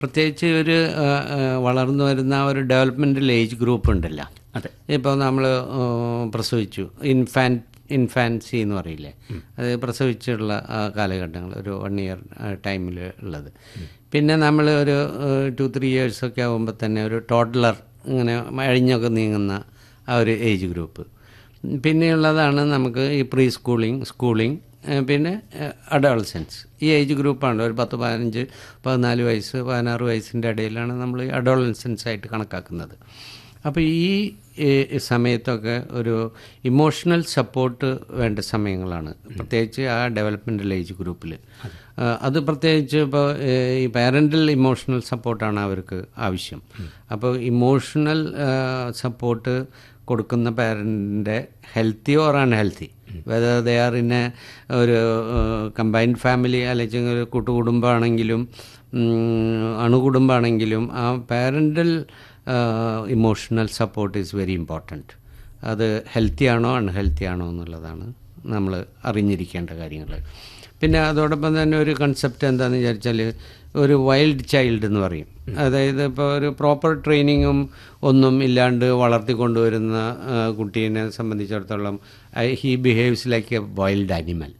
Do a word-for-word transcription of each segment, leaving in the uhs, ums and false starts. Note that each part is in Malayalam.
പ്രത്യേകിച്ച് ഒരു ആ, ആ, വളർന്നു വരുന്ന ഒരു ഡെവലപ്മെൻ്റൽ ഏജ് ഗ്രൂപ്പ് ഉണ്ടല്ലോ. അതെ. ഇപ്പോൾ നമ്മൾ പ്രസവിച്ചു, ഇൻഫാൻ ഇൻഫാൻസി എന്ന് പറയില്ലേ, അത് പ്രസവിച്ചുള്ള ആ കാലഘട്ടങ്ങൾ ഒരു വൺ ഇയർ ടൈമിൽ ഉള്ളത്. പിന്നെ നമ്മൾ ഒരു ടു ത്രീ ഇയേഴ്സൊക്കെ ആകുമ്പോൾ തന്നെ ഒരു ടോഡ്ലർ, ഇങ്ങനെ അഴിഞ്ഞൊക്കെ നീങ്ങുന്ന ആ ഒരു ഏജ് ഗ്രൂപ്പ്. പിന്നെയുള്ളതാണ് നമുക്ക് ഈ പ്രീ സ്കൂളിങ്, സ്കൂളിങ്, പിന്നെ അഡോളസൻസ്. ഈ ഏജ് ഗ്രൂപ്പാണ് ഒരു പത്ത് പതിനഞ്ച് പതിനാല് വയസ്സ് പതിനാറ് വയസ്സിൻ്റെ ഇടയിലാണ് നമ്മൾ ഈ അഡോളസൻസ് ആയിട്ട് കണക്കാക്കുന്നത്. അപ്പോൾ ഈ സമയത്തൊക്കെ ഒരു ഇമോഷണൽ സപ്പോർട്ട് വേണ്ട സമയങ്ങളാണ്, പ്രത്യേകിച്ച് ആ ഡെവലപ്മെൻ്റൽ ഏജ് ഗ്രൂപ്പിൽ. അത് പ്രത്യേകിച്ച് ഇപ്പോൾ ഈ പാരൻ്റൽ ഇമോഷണൽ സപ്പോർട്ടാണ് അവർക്ക് ആവശ്യം. അപ്പോൾ ഇമോഷണൽ സപ്പോർട്ട് കൊടുക്കുന്ന പാരൻറ്റിൻ്റെ healthy or unhealthy, whether they are in A ഒരു കമ്പൈൻഡ് ഫാമിലി അല്ലെങ്കിൽ ഒരു കൂട്ടുകുടുംബമാണെങ്കിലും അണുകുടുംബമാണെങ്കിലും ആ parental emotional support is very important. അത് ഹെൽത്തി ആണോ അൺഹെൽത്തി ആണോ എന്നുള്ളതാണ് നമ്മൾ അറിഞ്ഞിരിക്കേണ്ട കാര്യങ്ങൾ. പിന്നെ അതോടൊപ്പം തന്നെ ഒരു കൺസെപ്റ്റ് എന്താണെന്ന് വിചാരിച്ചാൽ ഒരു വൈൽഡ് ചൈൽഡ് എന്ന് പറയും. അതായത് ഇപ്പോൾ ഒരു പ്രോപ്പർ ട്രെയിനിങ്ങും ഒന്നും ഇല്ലാണ്ട് വളർത്തിക്കൊണ്ടുവരുന്ന കുട്ടീനെ സംബന്ധിച്ചിടത്തോളം he behaves like A wild animal.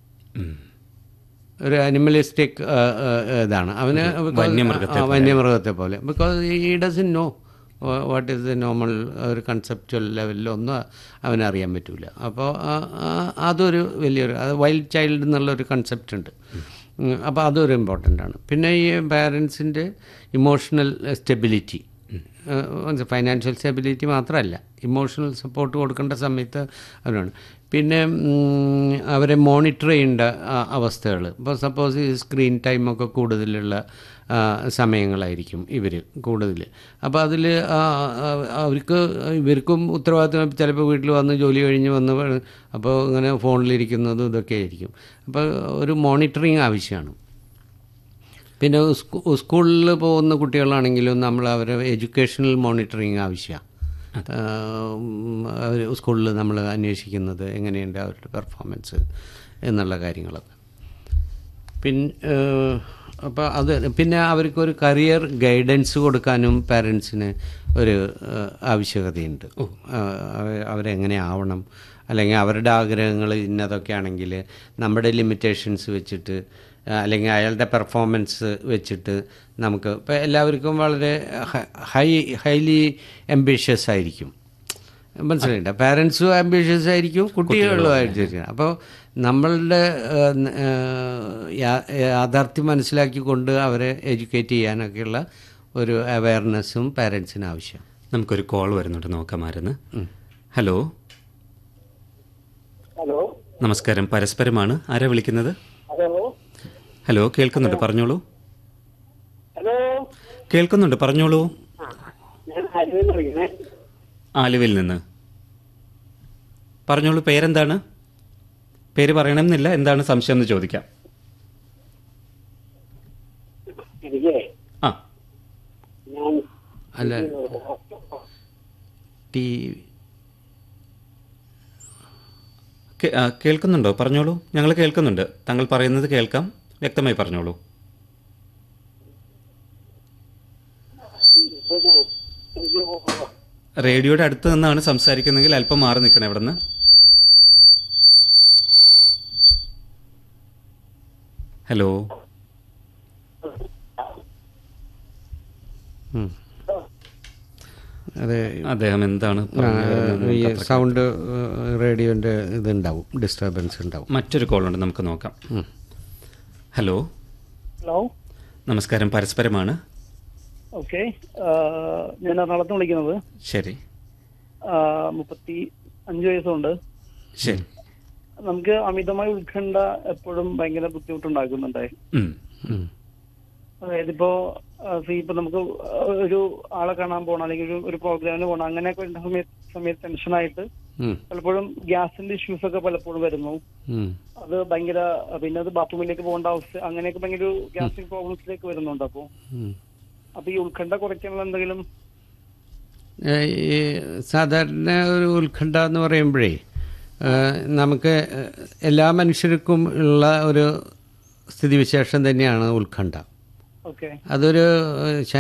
ഒരു അനിമലിസ്റ്റിക് ഇതാണ് അവന്, വന്യമൃഗത്തെ പോലെ. Because he doesn't know what is the normal ഒരു കൺസെപ്ച്വൽ ലെവലിലൊന്നും അവനറിയാൻ പറ്റില്ല. അപ്പോൾ അതൊരു വലിയൊരു വൈൽഡ് ചൈൽഡ് എന്നുള്ളൊരു കൺസെപ്റ്റ് ഉണ്ട്. അപ്പോൾ അതൊരു ഇമ്പോർട്ടൻ്റ് ആണ്. പിന്നെ ഈ പാരൻസിൻ്റെ ഇമോഷണൽ സ്റ്റെബിലിറ്റി, ഫൈനാൻഷ്യൽ സ്റ്റെബിലിറ്റി മാത്രമല്ല, ഇമോഷണൽ സപ്പോർട്ട് കൊടുക്കേണ്ട സമയത്ത് അവരാണ്. പിന്നെ അവരെ മോണിറ്റർ ചെയ്യേണ്ട അവസ്ഥകൾ. ഇപ്പോൾ സപ്പോസ് ഈ സ്ക്രീൻ ടൈമൊക്കെ കൂടുതലുള്ള സമയങ്ങളായിരിക്കും ഇവർ കൂടുതൽ. അപ്പോൾ അതിൽ അവർക്ക് ഇവർക്കും ഉത്തരവാദിത്വം, ചിലപ്പോൾ വീട്ടിൽ വന്ന് ജോലി കഴിഞ്ഞ് വന്ന് അപ്പോൾ ഇങ്ങനെ ഫോണിലിരിക്കുന്നതും ഇതൊക്കെ ആയിരിക്കും. അപ്പോൾ ഒരു മോണിറ്ററിങ് ആവശ്യമാണ്. പിന്നെ സ്കൂളിൽ പോകുന്ന കുട്ടികളാണെങ്കിലും നമ്മൾ അവരെ എഡ്യൂക്കേഷണൽ മോണിറ്ററിങ് ആവശ്യമാണ്. അവർ സ്കൂളിൽ നമ്മൾ അന്വേഷിക്കുന്നത് എങ്ങനെയുണ്ട് അവരുടെ പെർഫോമൻസ് എന്നുള്ള കാര്യങ്ങളൊക്കെ. പിന്നെ അപ്പോൾ അത് പിന്നെ അവർക്കൊരു കരിയർ ഗൈഡൻസ് കൊടുക്കാനും പാരൻസിന് ഒരു ആവശ്യകതയുണ്ട്. അവരെങ്ങനെ ആവണം, അല്ലെങ്കിൽ അവരുടെ ആഗ്രഹങ്ങൾ ഇന്നതൊക്കെ ആണെങ്കിൽ നമ്മുടെ ലിമിറ്റേഷൻസ് വെച്ചിട്ട് അല്ലെങ്കിൽ അയാളുടെ പെർഫോമൻസ് വെച്ചിട്ട് നമുക്ക് ഇപ്പോൾ എല്ലാവർക്കും വളരെ ഹൈ ഹൈലി ആംബിഷ്യസ് ആയിരിക്കും. മനസ്സിലായില്ല, പാരൻസും ആംബിഷ്യസ് ആയിരിക്കും, കുട്ടികളും ആയിരിക്കും. അപ്പോൾ നമ്മളുടെ യാഥാർത്ഥ്യം മനസ്സിലാക്കിക്കൊണ്ട് അവരെ എഡ്യൂക്കേറ്റ് ചെയ്യാനൊക്കെയുള്ള ഒരു അവയർനെസ്സും പാരൻസിന് ആവശ്യം. നമുക്കൊരു കോൾ വരുന്നുണ്ട്, നോക്കാമായിരുന്നു. ഹലോ ഹലോ നമസ്കാരം, പരസ്പരമാണ്. ആരാ വിളിക്കുന്നത്? ഹലോ ഹലോ കേൾക്കുന്നുണ്ട്, പറഞ്ഞോളൂ. ഹലോ കേൾക്കുന്നുണ്ട്, പറഞ്ഞോളൂ. ഞാൻ ആലുവയിൽ നിന്ന് വിളിക്കണേ. ആലുവയിൽ നിന്ന് പറഞ്ഞോളൂ. പേരെന്താണ്? പേര് പറയണമെന്നില്ല, എന്താണ് സംശയം എന്ന് ചോദിക്കാം. എനിക്ക് ആ ഞാൻ അല്ല ടി കേ- ആ, കേൾക്കുന്നുണ്ടോ? പറഞ്ഞോളൂ. ഞങ്ങൾ കേൾക്കുന്നുണ്ട്, താങ്കൾ പറയുന്നത് കേൾക്കാം, വ്യക്തമായി പറഞ്ഞോളൂ. എനിക്ക് റേഡിയോയുടെ അടുത്ത് നിന്നാണ് സംസാരിക്കുന്നതെങ്കിൽ അല്പം മാറി നിൽക്കണം ഇവിടെ നിന്ന്. ഹലോ അതെ, അദ്ദേഹം എന്താണ് പറഞ്ഞത്? ഈ സൗണ്ട് റേഡിയോൻ്റെ ഇതുണ്ടാവും, ഡിസ്റ്റർബൻസ് ഉണ്ടാവും. മറ്റൊരു കോളുണ്ട്, നമുക്ക് നോക്കാം. ഹലോ ഹലോ നമസ്കാരം, പരസ്പരമാണ്. ഓക്കെ, ഞാൻ എറണാകുളത്ത് വിളിക്കുന്നത്. ശരി മുപ്പത്തി അഞ്ച് വയസ്സുണ്ട്. ശരി. നമുക്ക് അമിതമായ ഉത്കണ്ഠ എപ്പോഴും ഭയങ്കര ബുദ്ധിമുട്ടുണ്ടാക്കുന്നുണ്ട്. ഉം. അതായത് ഇപ്പോ ഇപ്പൊ നമുക്ക് ഒരു ആളെ കാണാൻ പോകണം, അല്ലെങ്കിൽ ഒരു ഒരു പ്രോഗ്രാമിന് പോകണം, അങ്ങനെയൊക്കെ വരുന്ന സമയത്ത് സമയത്ത് ടെൻഷനായിട്ട് പലപ്പോഴും ഗ്യാസിന്റെ ഇഷ്യൂസ് ഒക്കെ പലപ്പോഴും വരുന്നു. അത് ഭയങ്കര, പിന്നെ അത് ബാത്റൂമിലേക്ക് പോകേണ്ട അവസ്ഥ, അങ്ങനെയൊക്കെ ഭയങ്കര ഗ്യാസ്ട്രിക് പ്രോബ്ലംസിലേക്ക് വരുന്നുണ്ട്. അപ്പോ അപ്പൊ ഈ ഉത്കണ്ഠ കുറയ്ക്കാനുള്ള എന്തെങ്കിലും? ഈ സാധാരണ ഒരു ഉത്കണ്ഠ എന്ന് പറയുമ്പോഴേ നമുക്ക് എല്ലാ മനുഷ്യർക്കും ഉള്ള ഒരു സ്ഥിതിവിശേഷം തന്നെയാണ് ഉത്കണ്ഠ. ഓക്കെ അതൊരു